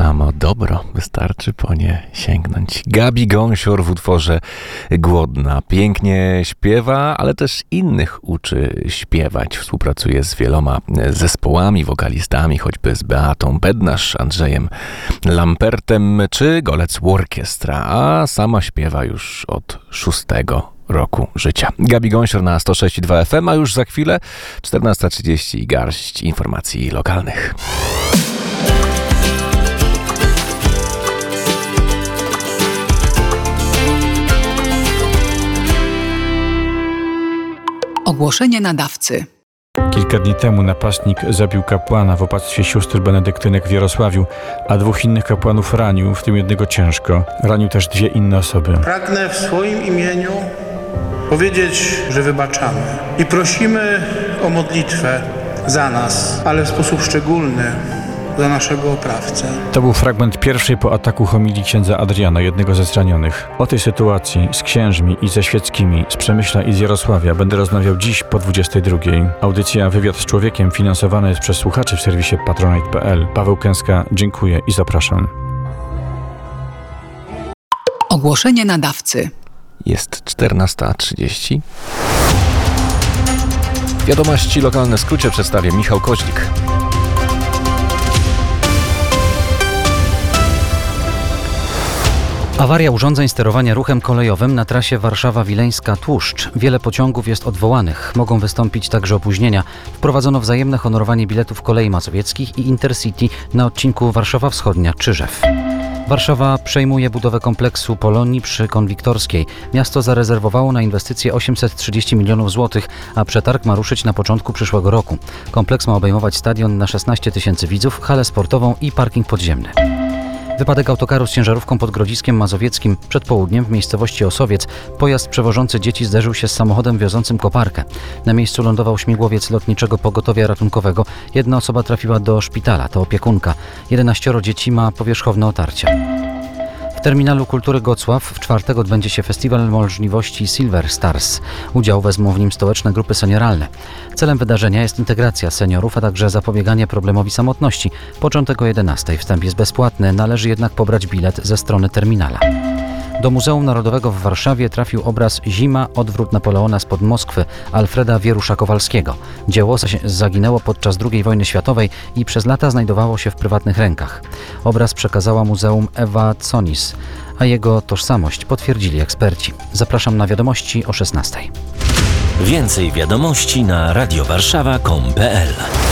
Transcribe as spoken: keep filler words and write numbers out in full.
Samo dobro, wystarczy po nie sięgnąć. Gabi Gąsior w utworze Głodna. Pięknie śpiewa, ale też innych uczy śpiewać. Współpracuje z wieloma zespołami, wokalistami, choćby z Beatą Bednarz, Andrzejem Lampertem czy Golec Orkiestra, a sama śpiewa już od szóstego roku życia. Gabi Gąsior na sto sześć i dwa F M, a już za chwilę czternasta trzydzieści i garść informacji lokalnych. Ogłoszenie nadawcy. Kilka dni temu napastnik zabił kapłana w opactwie sióstr benedyktynek w Jarosławiu, a dwóch innych kapłanów ranił, w tym jednego ciężko. Ranił też dwie inne osoby. Pragnę w swoim imieniu powiedzieć, że wybaczamy i prosimy o modlitwę za nas, ale w sposób szczególny za naszego oprawcę. To był fragment pierwszej po ataku homilii księdza Adriana, jednego ze zranionych. O tej sytuacji z księżmi i ze świeckimi, z Przemyśla i z Jarosławia będę rozmawiał dziś po dwudziestej drugiej. Audycja Wywiad z Człowiekiem finansowana jest przez słuchaczy w serwisie patronite kropka p l. Paweł Kęska, dziękuję i zapraszam. Ogłoszenie nadawcy. Jest czternasta trzydzieści. Wiadomości lokalne w skrócie przedstawia Michał Koźlik. Awaria urządzeń sterowania ruchem kolejowym na trasie Warszawa-Wileńska-Tłuszcz. Wiele pociągów jest odwołanych. Mogą wystąpić także opóźnienia. Wprowadzono wzajemne honorowanie biletów kolei mazowieckich i Intercity na odcinku Warszawa Wschodnia-Czyżew. Warszawa przejmuje budowę kompleksu Polonii przy Konwiktorskiej. Miasto zarezerwowało na inwestycje osiemset trzydzieści milionów złotych, a przetarg ma ruszyć na początku przyszłego roku. Kompleks ma obejmować stadion na szesnaście tysięcy widzów, halę sportową i parking podziemny. Wypadek autokaru z ciężarówką pod Grodziskiem Mazowieckim przed południem w miejscowości Osowiec. Pojazd przewożący dzieci zderzył się z samochodem wiozącym koparkę. Na miejscu lądował śmigłowiec lotniczego pogotowia ratunkowego. Jedna osoba trafiła do szpitala, to opiekunka. jedenaścioro dzieci ma powierzchowne otarcia. W Terminalu Kultury Gocław w czwartek odbędzie się festiwal możliwości Silver Stars. Udział wezmą w nim stołeczne grupy senioralne. Celem wydarzenia jest integracja seniorów, a także zapobieganie problemowi samotności. Początek o jedenastej. Wstęp jest bezpłatny, należy jednak pobrać bilet ze strony Terminala. Do Muzeum Narodowego w Warszawie trafił obraz Zima, odwrót Napoleona spod Moskwy Alfreda Wierusza-Kowalskiego. Dzieło zaginęło podczas drugiej wojny światowej i przez lata znajdowało się w prywatnych rękach. Obraz przekazała muzeum Ewa Conis, a jego tożsamość potwierdzili eksperci. Zapraszam na wiadomości o szesnastej. Więcej wiadomości na radiowarszawa kropka com kropka p l.